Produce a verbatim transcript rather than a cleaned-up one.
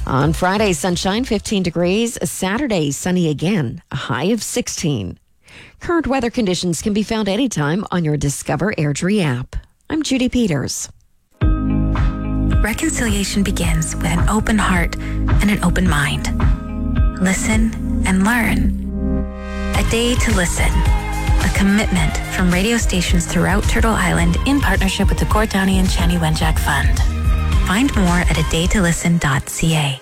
On Friday, sunshine, fifteen degrees. Saturday, sunny again, a high of sixteen. Current weather conditions can be found anytime on your Discover Airdrie app. I'm Judy Peters. Reconciliation begins with an open heart and an open mind. Listen and learn. A day to listen. A commitment from radio stations throughout Turtle Island in partnership with the Gord Downie and Chani Wenjack Fund. Find more at a day to listen dot c a.